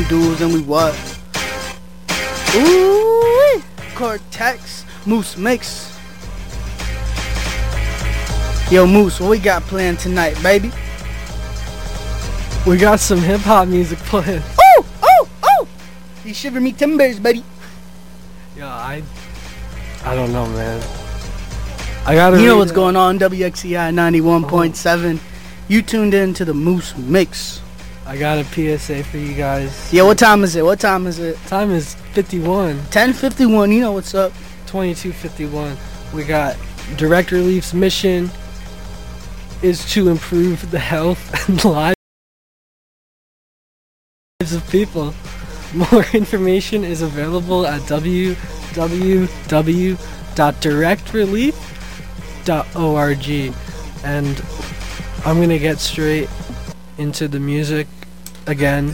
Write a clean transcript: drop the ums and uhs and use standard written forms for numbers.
duels and we what? Ooh, Cortex, Moose Mix. Yo, Moose, what we got planned tonight, baby? We got some hip hop music playing. Oh, oh, oh! You shiver me timbers, buddy. Yeah, I don't know, man. I gotta. You know what's going on? WXCI 91.7. You tuned in to the Moose Mix. I got a PSA for you guys. Yeah, what time is it? What time is it? Time is 51. 10:51. You know what's up? 22:51. We got Direct Relief's mission is to improve the health and lives of people. More information is available at www.directrelief.org. And I'm gonna get straight into the music again.